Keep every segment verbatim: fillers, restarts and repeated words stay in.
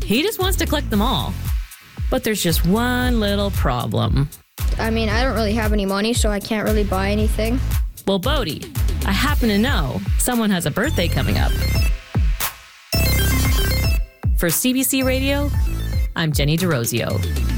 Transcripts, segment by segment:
He just wants to collect them all. But there's just one little problem. I mean, I don't really have any money, so I can't really buy anything. Well, Bodie, I happen to know someone has a birthday coming up. For C B C Radio, I'm Jenny DeRosio.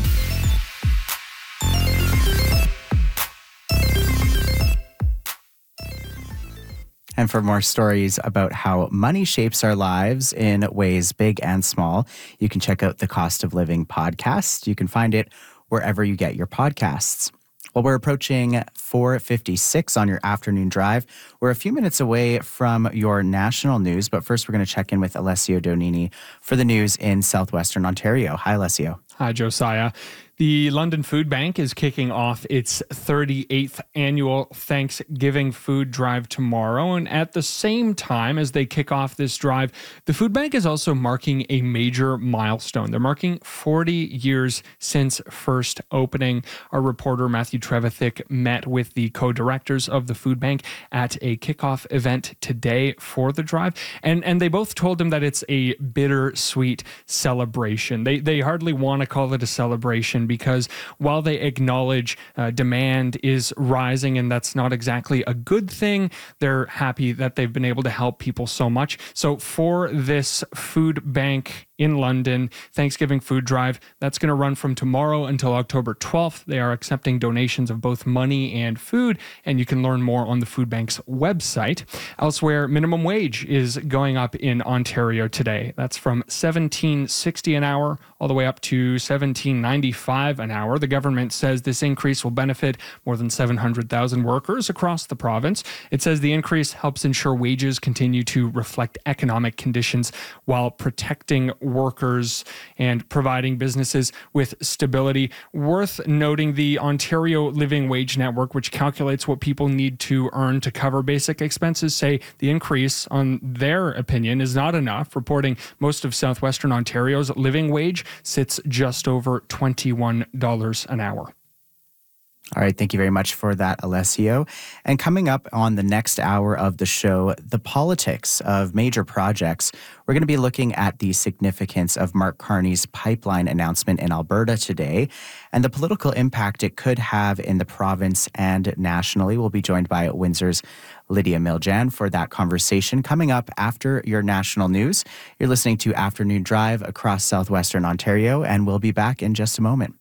And for more stories about how money shapes our lives in ways big and small, you can check out the Cost of Living podcast. You can find it wherever you get your podcasts. Well, we're approaching four fifty-six on your afternoon drive. We're a few minutes away from your national news, but first we're going to check in with Alessio Donini for the news in southwestern Ontario. Hi, Alessio. Hi, Josiah. The London Food Bank is kicking off its thirty-eighth annual Thanksgiving food drive tomorrow. And at the same time as they kick off this drive, the food bank is also marking a major milestone. They're marking forty years since first opening. Our reporter Matthew Trevithick met with the co-directors of the food bank at a kickoff event today for the drive. And, and they both told him that it's a bittersweet celebration. They, they hardly want to call it a celebration, because while they acknowledge uh, demand is rising and that's not exactly a good thing, they're happy that they've been able to help people so much. So for this food bank in London Thanksgiving food drive, that's going to run from tomorrow until October twelfth. They are accepting donations of both money and food, and you can learn more on the food bank's website. Elsewhere, minimum wage is going up in Ontario today. That's from seventeen sixty an hour all the way up to seventeen ninety-five an hour. The government says this increase will benefit more than seven hundred thousand workers across the province. It says the increase helps ensure wages continue to reflect economic conditions while protecting workers and providing businesses with stability. Worth noting, the Ontario Living Wage Network, which calculates what people need to earn to cover basic expenses, say the increase, on their opinion, is not enough, reporting most of southwestern Ontario's living wage sits just over twenty-one dollars an hour. All right, thank you very much for that, Alessio. And coming up on the next hour of the show, the politics of major projects. We're going to be looking at the significance of Mark Carney's pipeline announcement in Alberta today and the political impact it could have in the province and nationally. We'll be joined by Windsor's Lydia Miljan for that conversation coming up after your national news. You're listening to Afternoon Drive across southwestern Ontario, and we'll be back in just a moment.